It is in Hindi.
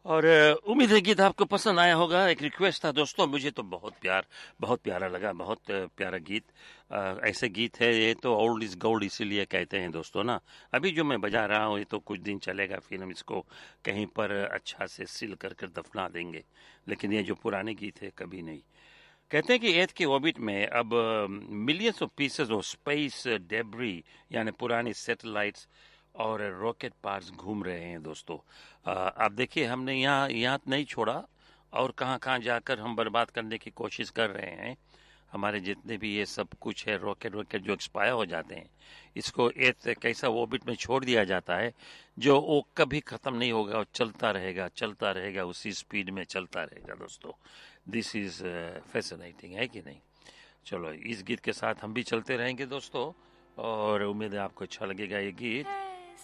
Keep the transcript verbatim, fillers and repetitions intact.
और अ, उम्मीद है गीत आपको पसंद आया होगा। एक रिक्वेस्ट था दोस्तों, मुझे तो बहुत प्यार बहुत प्यारा लगा, बहुत अ, प्यारा गीत। अ, ऐसे गीत है ये तो ओल्ड इज गोल्ड इसीलिए कहते हैं दोस्तों ना। अभी जो मैं बजा रहा हूँ ये तो कुछ दिन चलेगा, फिर हम इसको कहीं पर अच्छा से सील कर कर दफना देंगे। लेकिन ये जो पुराने गीत है कभी नहीं। कहते हैं कि एर्थ के ऑर्बिट में अब millions of pieces of space debris यानी पुरानी सैटेलाइट्स और रॉकेट पार्ट्स घूम रहे हैं दोस्तों। अ, आप देखिए हमने यहाँ यहाँ नहीं छोड़ा और कहाँ कहाँ जाकर हम बर्बाद करने की कोशिश कर रहे हैं। हमारे जितने भी ये सब कुछ है रॉकेट वॉकेट जो एक्सपायर हो जाते हैं, इसको एर्थ एक ऐसा ऑर्बिट में छोड़ दिया जाता है जो वो कभी खत्म नहीं होगा और चलता रहेगा चलता रहेगा, उसी स्पीड में चलता रहेगा दोस्तों। दिस इज फैसिनेटिंग है कि नहीं। चलो इस गीत के साथ हम भी चलते रहेंगे दोस्तों, और उम्मीद है आपको अच्छा लगेगा ये गीत।